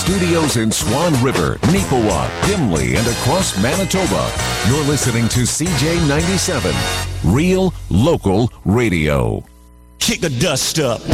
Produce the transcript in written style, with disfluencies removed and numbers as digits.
studios in Swan River, Neepawa, Gimli, and across Manitoba, you're listening to CJ97, Real Local Radio. Kick the dust up.